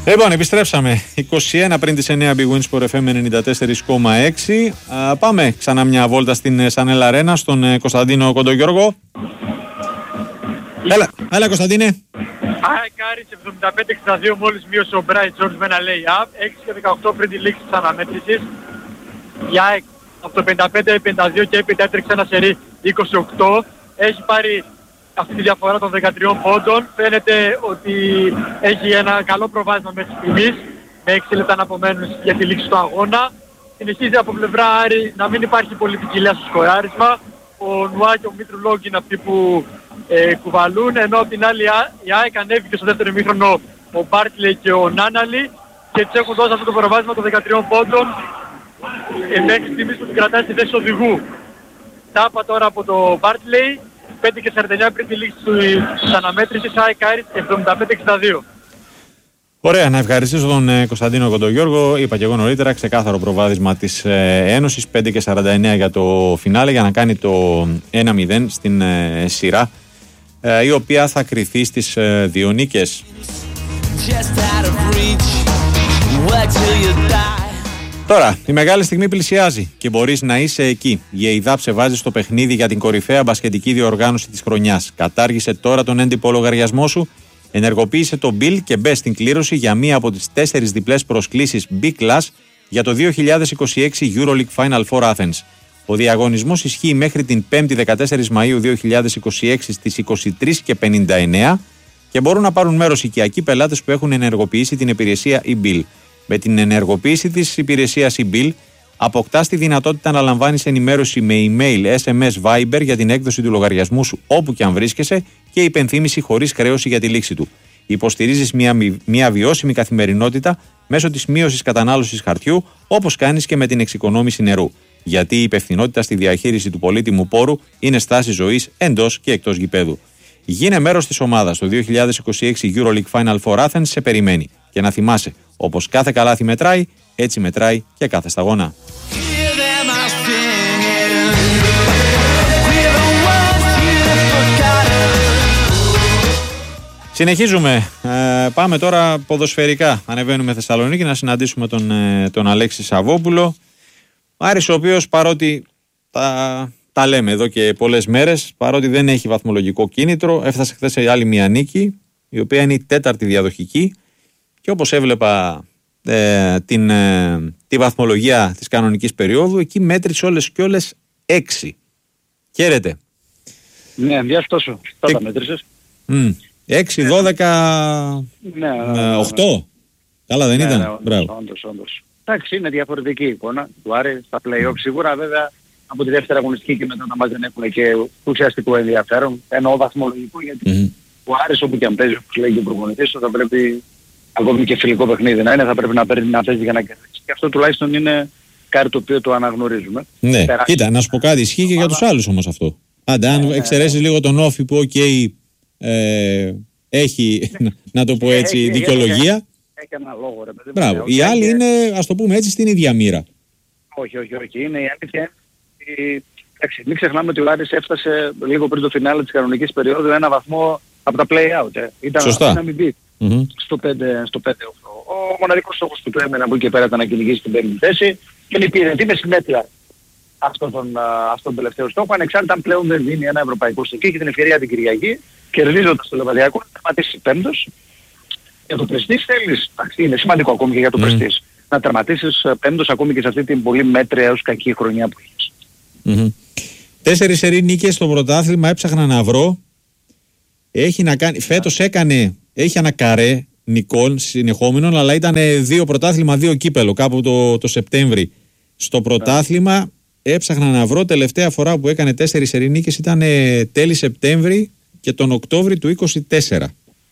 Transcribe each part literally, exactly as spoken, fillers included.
Λοιπόν, επιστρέψαμε. είκοσι ένα πριν τις εννιά, Big Win Sport εφ εμ ενενήντα τέσσερα κόμμα έξι. Α, πάμε ξανά μια βόλτα στην Σανέλ Αρένα, στον ε, Κωνσταντίνο Κοντογιώργο. Έλα, έλα Κωνσταντίνε. ΑΕΚ Άρης εβδομήντα πέντε εξήντα δύο, μόλις μείωσε ο Μπράιτ Τζόρτζ με ένα lay-up. έξι και δεκαοκτώ πριν τη λήξη της αναμέτρησης. Η ΑΕΚ από το πενήντα πέντε πενήντα δύο και έπειτα έτρεξε ένα σερί είκοσι οκτώ. Έχει πάρει αυτή τη διαφορά των δεκατριών πόντων. Φαίνεται ότι έχει ένα καλό προβάδισμα μέχρι στιγμής, με έξι λεπτά να απομένουν για τη λήξη του αγώνα. Συνεχίζει από πλευρά Άρη να μην υπάρχει πολύ ποικιλία στο σκοράρισμα. Ο Νουά και ο Μήτρου Λόγκ είναι αυτοί που ε, κουβαλούν, ενώ από την άλλη η ΑΕΚ ανέβηκε στο δεύτερο ημίχρονο ο Μπάρτλε και ο Νάναλι και τους έχουν δώσει αυτό το προβάδισμα των δεκατριών πόντων ε, μέχρι στιγμής που την κρατάει στη θέση οδηγού. Τάπα τώρα από το Μπάρτλε, πέντε και σαράντα εννιά πριν τη λήξη της αναμέτρησης, ΑΕΚ Άρης εβδομήντα πέντε εξήντα δύο. Ωραία, να ευχαριστήσω τον ε, Κωνσταντίνο Κοντογιώργο. Είπα και εγώ νωρίτερα, ξεκάθαρο προβάδισμα της ε, Ένωσης, πέντε και σαράντα εννιά για το φινάλε, για να κάνει το ένα μηδέν στην ε, σειρά, ε, η οποία θα κριθεί στις ε, δύο νίκες. Τώρα, η μεγάλη στιγμή πλησιάζει και μπορείς να είσαι εκεί. Η ΕΙΔΑΠ σε βάζει στο παιχνίδι για την κορυφαία μπασκετική διοργάνωση της χρονιάς. Κατάργησε τώρα τον έντυπο λογαριασμό σου. Ενεργοποίησε το Bill και μπε στην κλήρωση για μία από τις τέσσερις διπλές προσκλήσεις B-Class για το δύο χιλιάδες είκοσι έξι EuroLeague Final Four Athens. Ο διαγωνισμός ισχύει μέχρι την πέμπτη δεκατέσσερις Μαΐου δύο χιλιάδες είκοσι έξι στις είκοσι τρεις και πενήντα εννέα και μπορούν να πάρουν μέρος οικιακοί πελάτες που έχουν ενεργοποιήσει την υπηρεσία e-Bill. Με την ενεργοποίηση της υπηρεσίας e-Bill αποκτάς τη δυνατότητα να λαμβάνεις ενημέρωση με email, ες εμ ες, Viber για την έκδοση του λογαριασμού σου όπου και αν βρίσκεσαι και υπενθύμηση χωρίς χρέωση για τη λήξη του. Υποστηρίζεις μια, μια βιώσιμη καθημερινότητα μέσω της μείωσης κατανάλωσης χαρτιού, όπως κάνεις και με την εξοικονόμηση νερού. Γιατί η υπευθυνότητα στη διαχείριση του πολύτιμου πόρου είναι στάση ζωής εντός και εκτός γηπέδου. Γίνε μέρος της ομάδας. Το δύο χιλιάδες είκοσι έξι EuroLeague Final Four Athens σε περιμένει. Και να θυμάσαι, όπως κάθε καλάθι μετράει, έτσι μετράει και κάθε σταγόνα. Συνεχίζουμε. Ε, πάμε τώρα ποδοσφαιρικά. Ανεβαίνουμε Θεσσαλονίκη να συναντήσουμε τον, ε, τον Αλέξη Σαββόπουλο. Άρης ο οποίος, παρότι τα, τα λέμε εδώ και πολλές μέρες, παρότι δεν έχει βαθμολογικό κίνητρο, έφτασε χθες σε άλλη μια νίκη, η οποία είναι η τέταρτη διαδοχική, και όπως έβλεπα ε, την, ε, τη βαθμολογία της κανονικής περίοδου, εκεί μέτρησε όλες και όλες έξι. Χαίρετε. Ναι, διάστοσο. Θα τα μέτρησες. Mm. έξι, δώδεκα, ναι, ναι, οκτώ. Καλά δεν ναι, ήταν. Ναι, όντως, Μπράβο. όντως, όντως. Εντάξει, είναι διαφορετική η εικόνα του Άρη στα play-off σίγουρα, βέβαια από τη δεύτερη αγωνιστική και μετά τα μάτια δεν έχουν και ουσιαστικό ενδιαφέρον, εννοώ βαθμολογικό, γιατί mm-hmm. ο Άρης όπου και αν παίζει, όπως λέει και ο προπονητής, θα πρέπει ακόμη και φιλικό παιχνίδι να είναι, θα πρέπει να παίρνει να παίζει για να κερδίσει. Και αυτό τουλάχιστον είναι κάτι το οποίο το αναγνωρίζουμε. Ναι, Περάσει. Κοίτα, να σου πω κάτι, ισχύει και για τους άλλους όμως αυτό. Άντε, αν ναι, εξαιρέσεις ναι. λίγο τον Όφη που, okay, ε, έχει, να το πω έτσι, έχει, δικαιολογία. Έχει, έχει ένα λόγο, ρε παιδί. Μπράβο. Okay, Οι άλλοι και... είναι, ας το πούμε έτσι, στην ίδια μοίρα. Όχι, όχι, όχι. Είναι η αλήθεια. Εντάξει, μην ξεχνάμε ότι ο Άρης έφτασε λίγο πριν το φινάλε της κανονικής περίοδου ένα βαθμό από τα play-out. Ε. Ήταν σωστά. να μην μπει mm-hmm. στο πέντε οκτώ. Ο μοναδικός στόχος που του έμενε από εκεί και πέρα ήταν να κυνηγήσει την πέμπτη θέση και υπηρετεί με συνέπεια αυτόν τον, αυτόν τον τελευταίο στόχο. Ανεξάρτητα αν πλέον δεν δίνει ένα ευρωπαϊκό στοιχείο, έχει την ευκαιρία την Κυριακή, κερδίζοντας το Λεβαδιακό, να τερματίσει πέμπτος. Για το Πρεστής θέλεις, είναι σημαντικό ακόμη και για το mm. Πρεστής, να τερματίσεις πέμπτος ακόμη και σε αυτή την πολύ μέτρια έως κακή χρονιά που έχεις. Mm-hmm. Τέσσερις σερί νίκες στο πρωτάθλημα, έψαχνα να βρω. Έχει να κάνει, φέτος έκανε, έχει ένα καρέ νικών συνεχόμενων, αλλά ήταν δύο πρωτάθλημα, δύο κύπελο κάπου το, το Σεπτέμβρη. Στο πρωτάθλημα έψαχνα να βρω, τελευταία φορά που έκανε τέσσερις σερί νίκες ήταν τέλη Σεπτέμβρη και τον Οκτώβρη του είκοσι τέσσερα.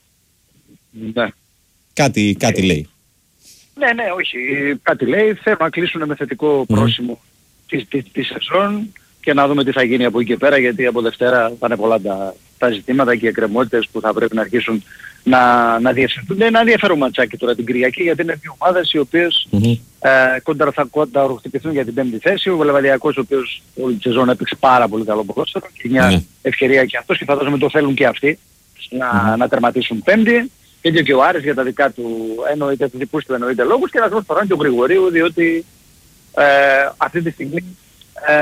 Ναι. Κάτι, κάτι ε, λέει. Ναι, ναι, όχι. Κάτι λέει. Θέλω να κλείσουν με θετικό πρόσημο mm. τη, τη, τη σεζόν και να δούμε τι θα γίνει από εκεί και πέρα, γιατί από Δευτέρα θα είναι πολλά τα, τα ζητήματα και οι εκκρεμότητες που θα πρέπει να αρχίσουν να, να διευθυνθούν. Είναι ένα ενδιαφέρον ματσάκι τώρα την Κυριακή, γιατί είναι δύο ομάδες οι οποίες mm-hmm. ε, κοντά, θα κονταροχτυπηθούν για την πέμπτη θέση. Ο Βελεβαδιακός, ο οποίος όλη τη σεζόν έπαιξε πάρα πολύ καλό ποδόσφαιρο και μια mm-hmm. ευκαιρία και αυτός, και θα δώσουμε το θέλουν και αυτοί να, mm-hmm. να τερματίσουν πέμπτη. και, και ο Άρης για τα δικά του εννοείται δικούς του εννοείται λόγους και να δώσω τώρα και ο Γρηγορίου διότι ε, αυτή τη στιγμή ε,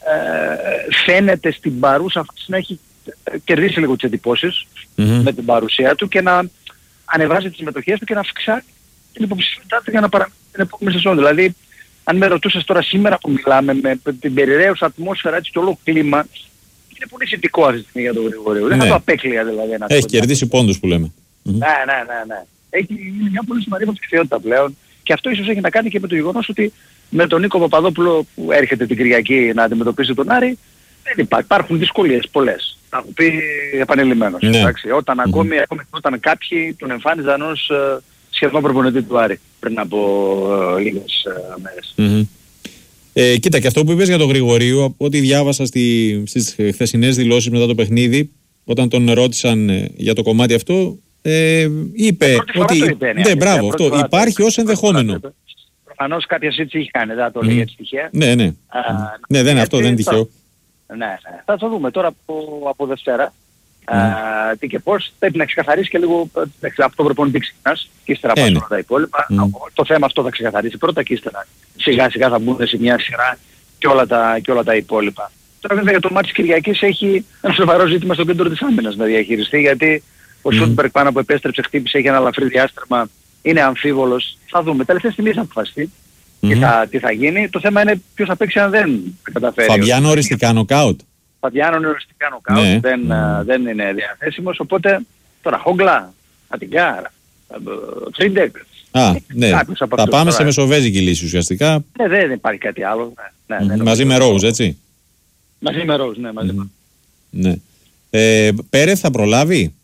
ε, φαίνεται στην παρούσα φάση να έχει κερδίσει λίγο τις εντυπώσεις mm-hmm. με την παρουσία του και να ανεβάζει τις συμμετοχές του και να αυξάνει την υποψηφιότητά του για να παραμείνει την επόμενη σεζόν. Δηλαδή, αν με ρωτούσες τώρα σήμερα που μιλάμε με την περιραίουσα ατμόσφαιρα έτσι και όλο κλίμα, είναι πολύ θετικό αυτή τη στιγμή για τον Γρηγορίου. Ναι. Δεν θα το απέκλεια δηλαδή. Ένα έχει κερδίσει πόντους που λέμε. Ναι, ναι, ναι, ναι. Έχει μια πολύ σημαντική υποψηφιότητα πλέον και αυτό ίσως έχει να κάνει και με το γεγονός ότι με τον Νίκο Παπαδόπουλο που έρχεται την Κυριακή να αντιμετωπίσει τον Άρη, δεν υπάρχει. Υπάρχουν δυσκολίες πολλές. Θα έχω πει επανειλημμένως. Ναι. Εντάξει, όταν mm-hmm. ακόμη, ακόμη όταν κάποιοι τον εμφάνιζαν ως uh, σχεδόν προπονητή του Άρη πριν από uh, λίγες uh, μέρες. Mm-hmm. Ε, κοίτα, και αυτό που είπες για τον Γρηγορίου, από ό,τι διάβασα στη, στις χθεσινές δηλώσεις μετά το παιχνίδι, όταν τον ρώτησαν ε, για το κομμάτι αυτό, ε, είπε ότι. Είπε, ναι, ναι, μπράβο, αυτό φορά, υπάρχει ως ενδεχόμενο. Προφανώς κάποια σύντηση είχε κάνει, δεν το λέει έτσι τυχαία. Ναι, ναι. Α, ναι, δεν είναι αυτό, δεν είναι τυχαίο. Ναι, ναι. Θα το δούμε τώρα από, από Δευτέρα. Mm. Α, τι και πώς πρέπει να ξεκαθαρίσει και λίγο από τον προπονητή ξεκινάς και ύστερα ε, πας όλα τα υπόλοιπα. Mm. Το θέμα αυτό θα ξεκαθαρίσει πρώτα και ύστερα σιγά σιγά θα μπουν σε μια σειρά και όλα τα, και όλα τα υπόλοιπα. Τώρα βέβαια για το μάτι της Κυριακής έχει ένα σοβαρό ζήτημα στο κέντρο της άμυνας να διαχειριστεί γιατί ο mm. Σούντμπεργκ πάνω που επέστρεψε, χτύπησε, έχει ένα ελαφρύ διάστρεμα, είναι αμφίβολος. Θα δούμε. Τελευταία στιγμή θα αποφασιστεί. Mm-hmm. Τι, θα, τι θα γίνει. Το θέμα είναι ποιος θα παίξει αν δεν καταφέρει. Φαμπιάνο οριστικά νοκάουτ. Φαμπιάνο είναι οριστικά νοκάουτ. Ναι. Δεν, mm. uh, δεν είναι διαθέσιμος. Οπότε τώρα Χόγκλα, Ατιγκάρα, Τρίντεκ. Α, ναι. Θα πάμε τώρα σε μεσοβέζικη λύση ουσιαστικά. Ναι, δεν υπάρχει κάτι άλλο. Ναι, ναι, mm-hmm. Μαζί με Ρόουζ, έτσι. Μαζί με Ρόουζ, ναι. Μαζί mm-hmm. ναι. Ε, Πέρεθ θα προλάβει.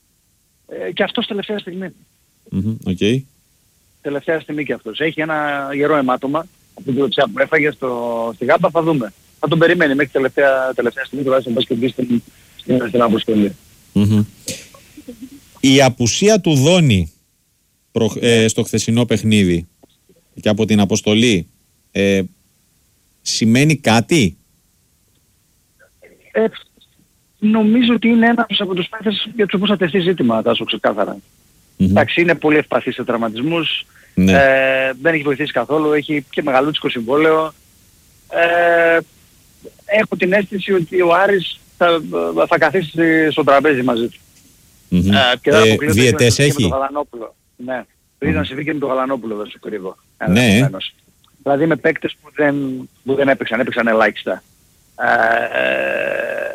Ε, και αυτός τελευταία στιγμή. Mm-hmm. Okay. Τελευταία στιγμή και αυτός. Έχει ένα γερό αιμάτωμα από την κλωτσιά που έφαγε στο, στη Γάμπα, θα δούμε. Θα τον περιμένει μέχρι τελευταία, τελευταία στιγμή τουλάχιστον να πας και στην, στην, στην αποστολή. Mm-hmm. Η απουσία του Δόνη προ, ε, στο χθεσινό παιχνίδι και από την αποστολή ε, σημαίνει κάτι? Ε, νομίζω ότι είναι ένας από τους παίκτες για τους οποίους θα τεθεί ζήτημα, Τάσο, ξεκάθαρα. Mm-hmm. Εντάξει, είναι πολύ ευπαθής σε τραυματισμούς, ναι. ε, δεν έχει βοηθήσει καθόλου, έχει και μεγαλούτσικο συμβόλαιο. Ε, έχω την αίσθηση ότι ο Άρης θα, θα καθίσει στο τραπέζι μαζί του. Mm-hmm. Ε, και δεν ε, διαιτές έχει. Με τον Γαλανόπουλο. Ναι, πριν mm-hmm. να συμβεί και με τον Γαλανόπουλο δεν σου κρύβω. Ναι. Δηλαδή με παίκτες που δεν, που δεν έπαιξαν, έπαιξαν ελάχιστα. Ε, ε,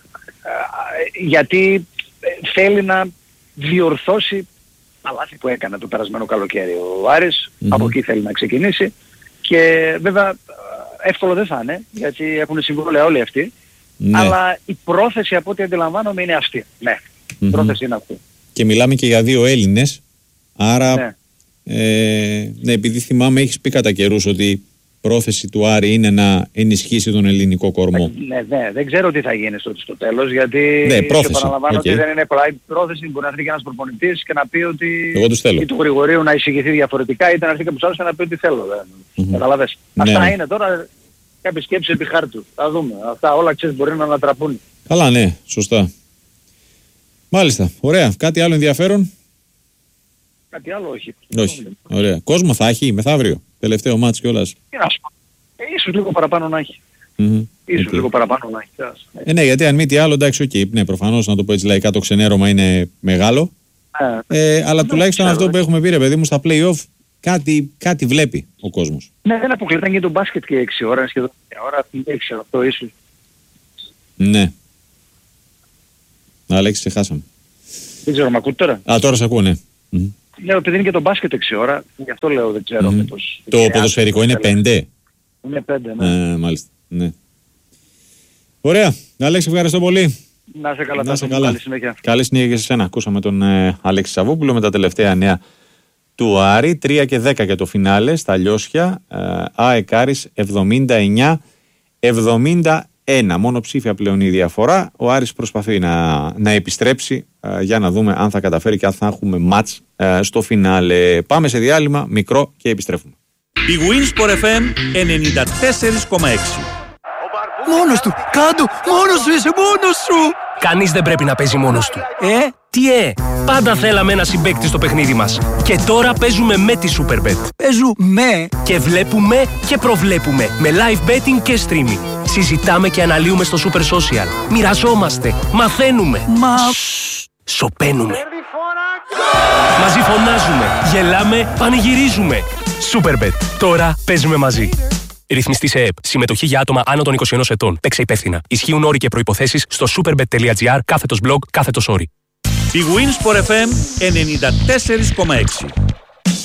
γιατί θέλει να διορθώσει τα λάθη που έκανε το περασμένο καλοκαίρι ο Άρης, mm-hmm. από εκεί θέλει να ξεκινήσει και βέβαια εύκολο δεν θα είναι γιατί έχουν συμβόλαια όλοι αυτοί, ναι. αλλά η πρόθεση από ό,τι αντιλαμβάνομαι είναι αυτή. Ναι, mm-hmm. η πρόθεση είναι αυτή. Και μιλάμε και για δύο Έλληνες, άρα ναι. Ε, ναι, επειδή θυμάμαι έχεις πει κατά καιρούς ότι πρόθεση του Άρη είναι να ενισχύσει τον ελληνικό κορμό. Ναι, ναι, δεν ξέρω τι θα γίνει στο, στο τέλος, γιατί ναι, πρόθεση. Επαναλαμβάνω okay. ότι δεν είναι εύκολα. Η πρόθεση μπορεί να έρθει και ένας προπονητής και να πει ότι εγώ τους θέλω. Ή του Γρηγορίου να εισηγηθεί διαφορετικά, είτε να έρθει κάποιος άλλος και να πει ότι θέλω. Mm-hmm. Καταλαβες. Ναι. Αυτά είναι τώρα κάποιες σκέψεις επί χάρτου. Θα δούμε. Αυτά όλα ξέρεις μπορεί να ανατραπούν. Καλά, ναι, σωστά. Μάλιστα, ωραία. Κάτι άλλο ενδιαφέρον? Κάτι άλλο όχι. Όχι. Ωραία. Κόσμο θα έχει μεθαύριο. Τελευταίο μάτς κιόλας. Ε, ίσως λίγο παραπάνω να έχει. Mm-hmm. Ίσως okay. λίγο παραπάνω να έχει. Ε, ναι, γιατί αν μη τι άλλο, εντάξει, okay. ναι, προφανώς να το πω έτσι λαϊκά, το ξενέρωμα είναι μεγάλο. Ε, ε, αλλά τουλάχιστον αυτό που έχουμε πει, ρε παιδί μου, στα play-off κάτι, κάτι βλέπει ο κόσμος. Ναι, δεν αποκλείται και το μπάσκετ και έξι ώρα, σχεδόν μια ώρα, έξι ώρα, αυτό ίσως. Ναι. Αλέξη, σε χάσαμε. Δεν ξέρω, μ' ακούτε τώρα? Α, τώρα σε ακούω, ναι. Ναι, επειδή είναι και το μπάσκετ έξι ώρα, γι' αυτό λέω δεν ξέρω. Mm-hmm. Πώς... Το ποδοσφαιρικό είναι πέντε. Είναι πέντε, ναι. Ε, μάλιστα, ναι. Ωραία. Αλέξη, ευχαριστώ πολύ. Να σε καλά, να σε καλά. Καλή συνέχεια. Καλή συνέχεια και σε εσένα. Ακούσαμε τον ε, Αλέξη Σαββόπουλο με τα τελευταία νέα του Άρη. τρία και δέκα για το φινάλε στα Λιώσια. Ε, ΑΕΚ Άρης εβδομήντα εννιά εβδομήντα ένα. Μόνο ψήφια πλέον η διαφορά. Ο Άρης προσπαθεί να, να επιστρέψει ε, για να δούμε αν θα καταφέρει και αν θα έχουμε μάτς ε, στο φινάλε. Πάμε σε διάλειμμα μικρό και επιστρέφουμε. Η Winsport εφ εμ ενενήντα τέσσερα κόμμα έξι. Μόνος του! Κάντο! Μόνος σου είσαι! Μόνος σου! Κανείς δεν πρέπει να παίζει μόνος του. Ε! Τι ε, πάντα θέλαμε ένα συμπαίκτη στο παιχνίδι μας. Και τώρα παίζουμε με τη Superbet. Παίζουμε και βλέπουμε και προβλέπουμε με live betting και streaming. Συζητάμε και αναλύουμε στο Super Social. Μοιραζόμαστε, μαθαίνουμε. Μα... Σοπαίνουμε. Μαζί φωνάζουμε, γελάμε, πανηγυρίζουμε. Superbet. Τώρα παίζουμε μαζί. Ρυθμιστή σε ΕΕΠ. Συμμετοχή για άτομα άνω των είκοσι ενός ετών. Παίξε υπεύθυνα. Ισχύουν όροι και προϋποθέσεις στο superbet.gr κάθετος blog κάθετος όροι. Η Winsport εφ εμ ενενήντα τέσσερα κόμμα έξι.